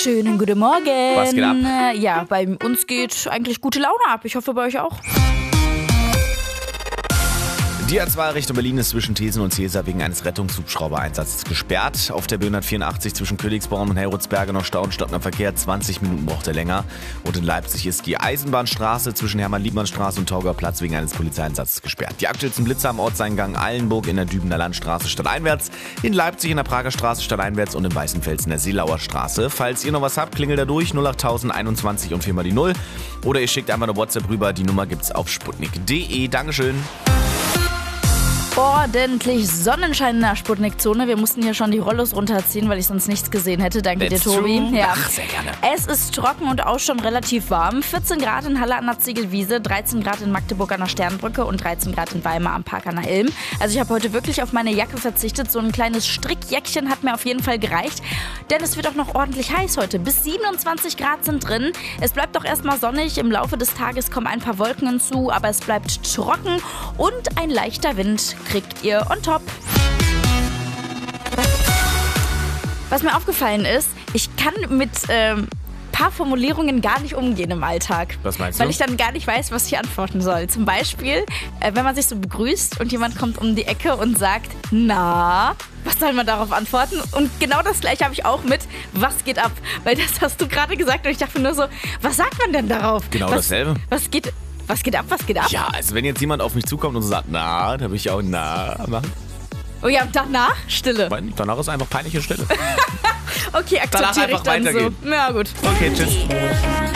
Schönen guten Morgen. Was geht ab? Ja, bei uns geht eigentlich gute Laune ab. Ich hoffe, bei euch auch. Die A2 Richtung Berlin ist zwischen Thesen und Cäsar wegen eines Rettungshubschraubereinsatzes gesperrt. Auf der B184 zwischen Königsborn und Heroldsberge noch Stau und stockender Verkehr. 20 Minuten braucht er länger. Und in Leipzig ist die Eisenbahnstraße zwischen Hermann-Liebmann-Straße und Tauger Platz wegen eines Polizeieinsatzes gesperrt. Die aktuellsten Blitzer am Ortseingang Eilenburg in der Dübener Landstraße stadteinwärts, in Leipzig in der Prager Straße stadteinwärts und in Weißenfels in der Seelauer Straße. Falls ihr noch was habt, klingelt da durch 08021 und 4 mal die 0. Oder ihr schickt einfach eine WhatsApp rüber. Die Nummer gibt's auf sputnik.de. Dankeschön. Ordentlich Sonnenschein in der Sputnik-Zone. Wir mussten hier schon die Rollos runterziehen, weil ich sonst nichts gesehen hätte. Danke dir, Tobi. Ja. Ach, sehr gerne. Es ist trocken und auch schon relativ warm. 14 Grad in Halle an der Ziegelwiese, 13 Grad in Magdeburg an der Sternbrücke und 13 Grad in Weimar am Park an der Ilm. Also ich habe heute wirklich auf meine Jacke verzichtet. So ein kleines Strickjäckchen hat mir auf jeden Fall gereicht. Denn es wird auch noch ordentlich heiß heute. Bis 27 Grad sind drin. Es bleibt doch erstmal sonnig. Im Laufe des Tages kommen ein paar Wolken hinzu, aber es bleibt trocken und ein leichter Wind kriegt ihr on top. Was mir aufgefallen ist, ich kann mit paar Formulierungen gar nicht umgehen im Alltag. Was meinst du? Weil ich dann gar nicht weiß, was ich antworten soll. Zum Beispiel, wenn man sich so begrüßt und jemand kommt um die Ecke und sagt, na, was soll man darauf antworten? Und genau das gleiche habe ich auch mit, was geht ab? Weil das hast du gerade gesagt und ich dachte mir nur so, was sagt man denn darauf? Genau dasselbe. Was geht ab? Was geht ab? Ja, also wenn jetzt jemand auf mich zukommt und so sagt, na, dann will ich auch na machen. Oh ja, und danach Stille. Weil danach ist einfach peinliche Stille. Okay, akzeptiere ich Danach einfach dann weitergehen. so. Na gut. Okay, tschüss.